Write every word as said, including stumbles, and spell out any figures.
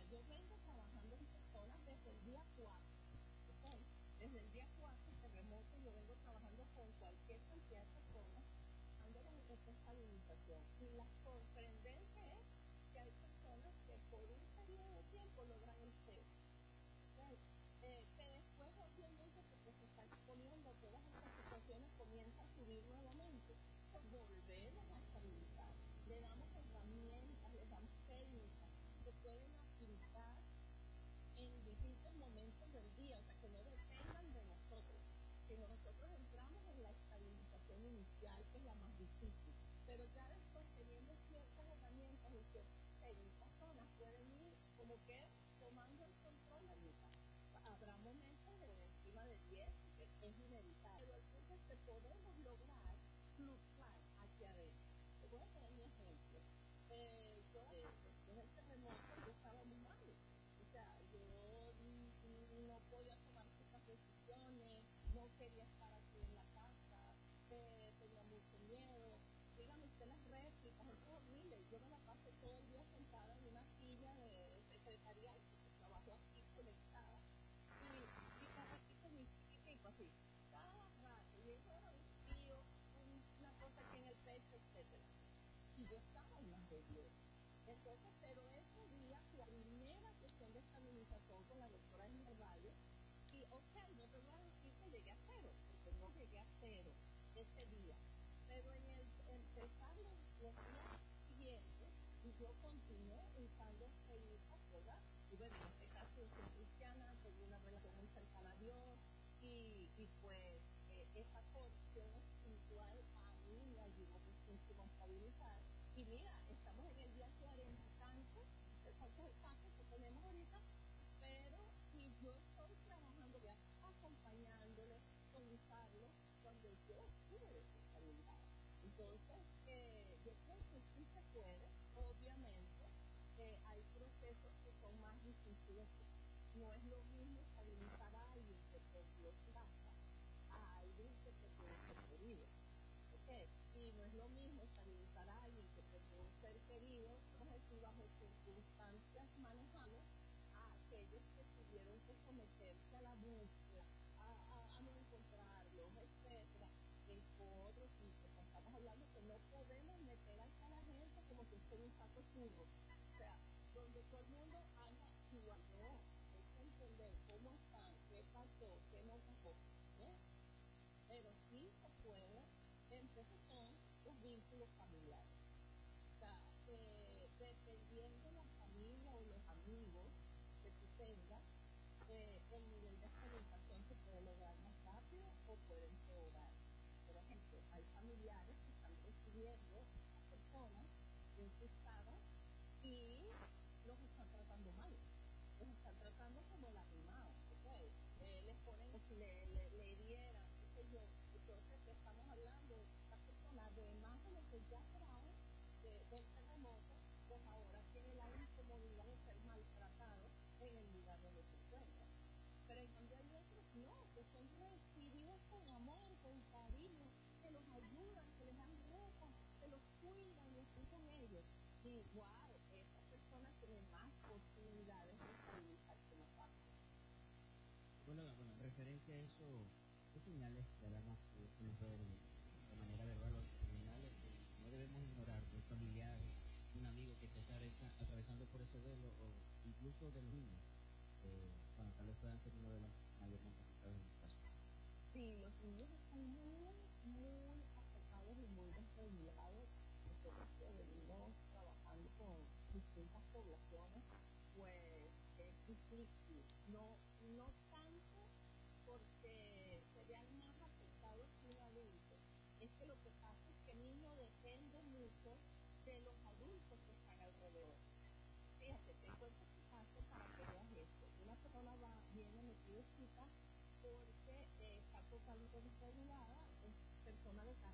yo vengo trabajando en personas desde el día cuatro, ¿ok? Desde el día cuatro, este remoto, yo vengo trabajando con cualquier cantidad de personas, dándole esta estabilización. Y la sorprendente es que hay personas que por un periodo de tiempo logran el cero, ¿ok? Eh, que después, obviamente, porque se está exponiendo a todas estas situaciones, comienza a subir nuevamente. Pues volvemos a estabilizar. Le damos herramientas, le damos técnicas que pueden aplicar en distintos momentos del día, o sea, que no dependan de nosotros, sino nosotros entramos en la estabilización inicial, que es la más difícil, pero ya después, teniendo ciertas herramientas y ciertas técnicas, personas pueden ir como que tomando el control de mitad. Habrá momentos de encima de diez, que es inevitable, pero el punto es que podemos lograr fluctuar hacia adentro. Te voy a poner mi ejemplo. Eh, yo, eh, después del terremoto, yo estaba muy mal. O sea, yo mm, no podía tomar ciertas decisiones, no quería estar aquí en la casa, eh, tenía mucho miedo. Dígame usted las réplicas, eso es horrible. Yo me la paso todo el día sentada en una silla de secretarial, porque trabajo aquí conectada. Y, y aquí con mi chiquitico así, cada rato, y eso era un frío, un, una cosa aquí en el pecho, etcétera. Y yo estaba en las de diez. Entonces, pero ese día, la primera sesión de estabilización con la doctora Esmer Valle, y ok, no te voy a decir que llegué a cero, porque no llegué a cero ese día, pero en el empezar los, los días siguientes, y yo continué usando técnicas, ¿verdad? Y bueno, en este caso yo soy cristiana, tengo una relación muy cercana a Dios, y, y pues eh, esa porción espiritual a mí me ayudó muchísimo a estabilizar. Y mira, estamos en el día cuarenta y tanto, no sé cuántos exactos que tenemos ahorita, pero y yo estoy trabajando ya, acompañándole, con usarlo, cuando yo estuve desestabilizada. Entonces, eh, yo pienso que sí se puede, obviamente, eh, hay procesos que son más difíciles. No es lo mismo estabilizar a alguien que perdió su casa a alguien que perdió un ser querido, ¿ok? Y no es lo mismo estabilizar a alguien que perdió un ser querido, vamos a decir, bajo circunstancias manejables, a aquellos que tuvieron que someterse a la búsqueda, a, a, a no encontrarlos, etcétera, es otro tipo. O sea, estamos hablando que no podemos meter a la gente como que fuera un saco churro. O sea, donde todo el mundo anda igual, no. Hay que entender cómo están, qué pasó, qué no pasó, ¿eh? Pero sí se puede. Entonces son los vínculos familiares. O sea, eh, dependiendo de la familia o los amigos que tú tengas, eh, el nivel de estabilización se puede lograr más rápido o puede empeorar. Por ejemplo, hay familiares que están recibiendo a personas en sus casas y los están tratando mal. Los están tratando como lastimados, ¿ok? Eh, les ponen, o si le, le, le dieran, qué sé yo. Entonces, estamos hablando de que esta persona, además de lo que ya trae de, del terremoto, pues ahora tiene la incomodidad de ser maltratado en el lugar donde se encuentra. Pero en cambio hay otros no, que son recibidos con amor, con cariño, que los ayudan, que les dan ropa, que los cuidan y están con ellos. Y wow, esas personas tienen más posibilidades de estabilizarse más fácil. Bueno, bueno, en referencia a eso, ¿qué señales te alarmas que nos pueden de manera verbal o señales que no debemos ignorar de un familiar, un amigo que te está atravesando por ese duelo o incluso de los niños? Eh, bueno, tal vez puedan ser uno de los mayormente afectados en el caso. Sí, los niños están muy, muy afectados y muy desregulados. Nosotros que venimos trabajando con distintas poblaciones, pues es difícil. No, no tanto porque se vean más afectados que un adulto. Es que lo que pasa es que el niño depende mucho de los adultos que están alrededor. Fíjate, te cuento este caso para que veas esto. Una persona va, viene metida cita porque eh, está totalmente desregulada, es persona de